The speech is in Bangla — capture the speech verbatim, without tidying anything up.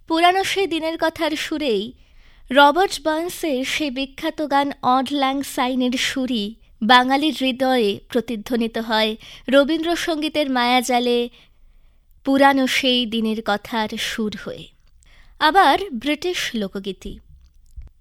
পুরানো সেই দিনের কথার সুরেই রবার্ট বার্নসের সেই বিখ্যাত গান অড ল্যাং সাইনের সুরই বাঙালির হৃদয়ে প্রতিধ্বনিত হয় রবীন্দ্রসঙ্গীতের মায়াজালে পুরানো সেই দিনের কথার সুর হয়ে। আবার ব্রিটিশ লোকগীতি।